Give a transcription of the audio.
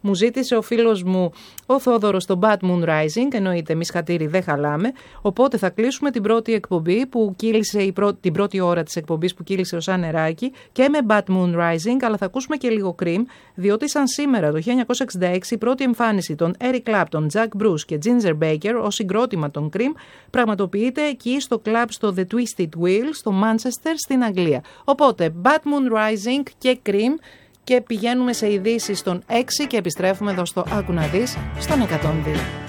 Μου ζήτησε ο φίλος μου ο Θόδωρος το Bad Moon Rising, εννοείται εμείς χατήρι δεν χαλάμε, οπότε θα κλείσουμε την πρώτη εκπομπή που κύλησε την πρώτη ώρα της εκπομπής που κύλησε ως ανεράκι και με Bad Moon Rising, αλλά θα ακούσουμε και λίγο Cream, διότι σαν σήμερα το 1966 η πρώτη εμφάνιση των Eric Clapton, Jack Bruce και Ginger Baker ως συγκρότημα των Cream πραγματοποιείται εκεί στο κλαμπ στο The Twisted Wheel στο Manchester στην Αγγλία. Οπότε Bad Moon Rising και Cream και πηγαίνουμε σε ειδήσεις των 6 και επιστρέφουμε εδώ στο Άκου να δεις στον 102.